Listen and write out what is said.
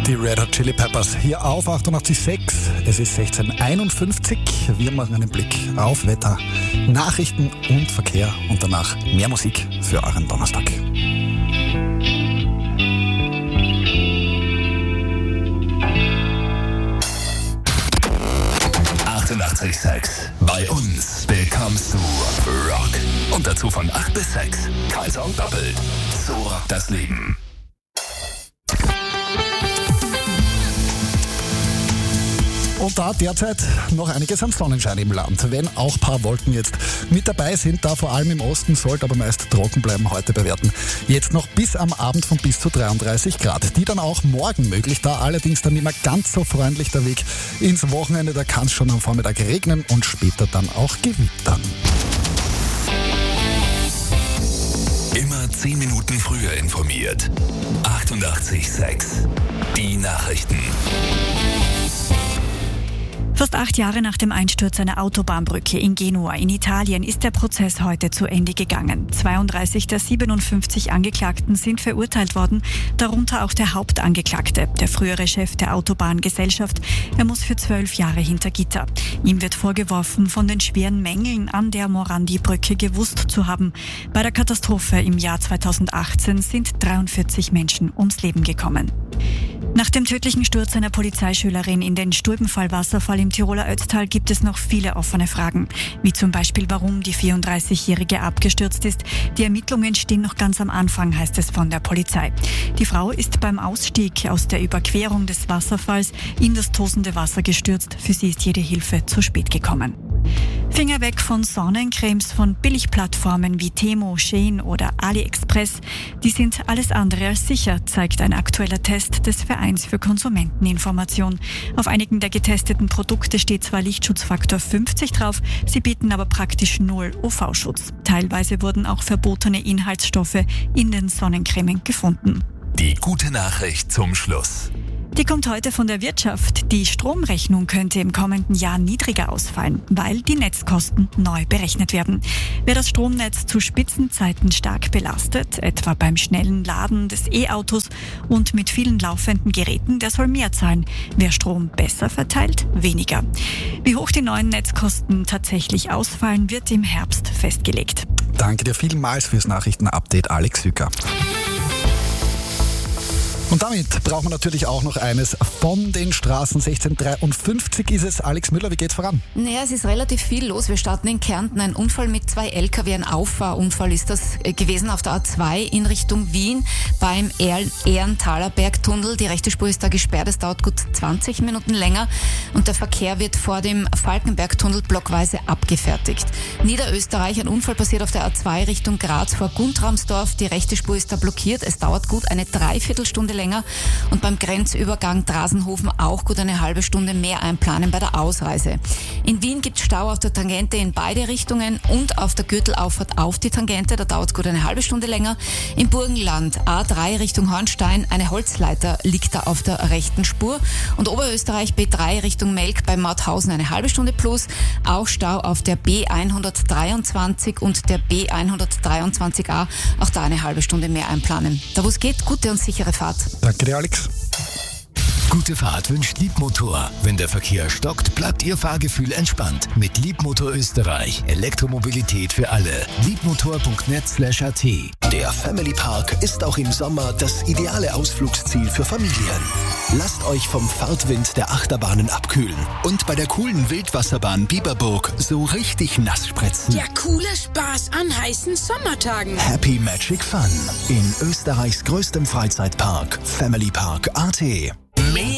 Die Red Hot Chili Peppers hier auf 88.6. Es ist 16:51. Wir machen einen Blick auf Wetter, Nachrichten und Verkehr und danach mehr Musik für euren Donnerstag. Bei uns bekommst du Rock. Und dazu von 8 bis 6. Kein Song doppelt. So rockt das Leben. Und da derzeit noch einiges an Sonnenschein im Land. Wenn auch ein paar Wolken jetzt mit dabei sind, da vor allem im Osten, sollte aber meist trocken bleiben heute bei Werten. Jetzt noch bis am Abend von bis zu 33 Grad. Die dann auch morgen möglich, da allerdings dann nicht mehr ganz so freundlich der Weg ins Wochenende. Da kann es schon am Vormittag regnen und später dann auch gewittern. Immer 10 Minuten früher informiert. 88.6. Die Nachrichten. Fast 8 Jahre nach dem Einsturz einer Autobahnbrücke in Genua in Italien ist der Prozess heute zu Ende gegangen. 32 der 57 Angeklagten sind verurteilt worden, darunter auch der Hauptangeklagte, der frühere Chef der Autobahngesellschaft. Er muss für 12 Jahre hinter Gitter. Ihm wird vorgeworfen, von den schweren Mängeln an der Morandi-Brücke gewusst zu haben. Bei der Katastrophe im Jahr 2018 sind 43 Menschen ums Leben gekommen. Nach dem tödlichen Sturz einer Polizeischülerin in den Stulbenfall-Wasserfall im Tiroler Ötztal gibt es noch viele offene Fragen. Wie zum Beispiel, warum die 34-Jährige abgestürzt ist. Die Ermittlungen stehen noch ganz am Anfang, heißt es von der Polizei. Die Frau ist beim Ausstieg aus der Überquerung des Wasserfalls in das tosende Wasser gestürzt. Für sie ist jede Hilfe zu spät gekommen. Finger weg von Sonnencremes von Billigplattformen wie Temo, Shein oder AliExpress. Die sind alles andere als sicher, zeigt ein aktueller Test des Vereins für Konsumenteninformation. Auf einigen der getesteten Produkte steht zwar Lichtschutzfaktor 50 drauf, sie bieten aber praktisch 0 UV-Schutz. Teilweise wurden auch verbotene Inhaltsstoffe in den Sonnencremen gefunden. Die gute Nachricht zum Schluss. Die kommt heute von der Wirtschaft. Die Stromrechnung könnte im kommenden Jahr niedriger ausfallen, weil die Netzkosten neu berechnet werden. Wer das Stromnetz zu Spitzenzeiten stark belastet, etwa beim schnellen Laden des E-Autos und mit vielen laufenden Geräten, der soll mehr zahlen. Wer Strom besser verteilt, weniger. Wie hoch die neuen Netzkosten tatsächlich ausfallen, wird im Herbst festgelegt. Danke dir vielmals fürs Nachrichtenupdate, Alex Hücker. Und damit brauchen wir natürlich auch noch eines von den Straßen. 16:53 ist es. Alex Müller, wie geht's voran? Naja, es ist relativ viel los. Wir starten in Kärnten. Ein Unfall mit 2 LKW, ein Auffahrunfall ist das gewesen auf der A2 in Richtung Wien beim Ehrenthaler Bergtunnel. Die rechte Spur ist da gesperrt. Es dauert gut 20 Minuten länger und der Verkehr wird vor dem Falkenbergtunnel blockweise abgefertigt. Niederösterreich, ein Unfall passiert auf der A2 Richtung Graz vor Guntramsdorf. Die rechte Spur ist da blockiert. Es dauert gut eine Dreiviertelstunde länger und beim Grenzübergang Drasenhofen auch gut eine halbe Stunde mehr einplanen bei der Ausreise. In Wien gibt es Stau auf der Tangente in beide Richtungen und auf der Gürtelauffahrt auf die Tangente, da dauert es gut eine halbe Stunde länger. Im Burgenland A3 Richtung Hornstein, eine Holzleiter liegt da auf der rechten Spur und Oberösterreich B3 Richtung Melk bei Mauthausen eine halbe Stunde plus, auch Stau auf der B123 und der B123a, auch da eine halbe Stunde mehr einplanen. Da wo es geht, gute und sichere Fahrt. Danke dir, Alex. Gute Fahrt wünscht Liebmotor. Wenn der Verkehr stockt, bleibt Ihr Fahrgefühl entspannt. Mit Liebmotor Österreich. Elektromobilität für alle. Liebmotor.net/at. Der Family Park ist auch im Sommer das ideale Ausflugsziel für Familien. Lasst euch vom Fahrtwind der Achterbahnen abkühlen und bei der coolen Wildwasserbahn Biberburg so richtig nass spritzen. Der coole Spaß an heißen Sommertagen. Happy Magic Fun in Österreichs größtem Freizeitpark, Family Park AT.